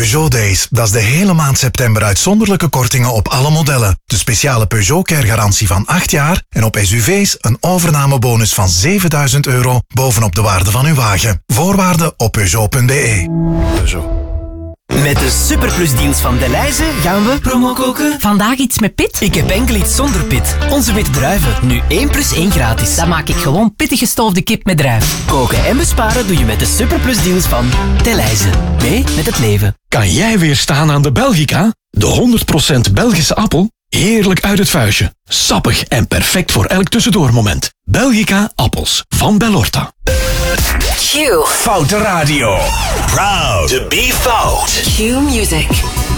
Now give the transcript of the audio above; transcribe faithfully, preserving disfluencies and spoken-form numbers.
Peugeot Days. Dat is de hele maand september uitzonderlijke kortingen op alle modellen. De speciale Peugeot Care garantie van acht jaar en op S U V's een overnamebonus van zevenduizend euro bovenop de waarde van uw wagen. Voorwaarden op peugeot punt b e. Peugeot. Met de superplusdeals van Delhaize gaan we promo koken. Vandaag iets met pit? Ik heb enkel iets zonder pit. Onze witte druiven, nu één plus één gratis. Dan maak ik gewoon pittig gestoofde kip met druif. Koken en besparen doe je met de superplusdeals van Delhaize. Mee met het leven. Kan jij weer staan aan de Belgica? De honderd procent Belgische appel? Heerlijk uit het vuistje. Sappig en perfect voor elk tussendoormoment. Belgica appels van Bellorta. Q. Foute Radio. Proud to be fout. Q Music.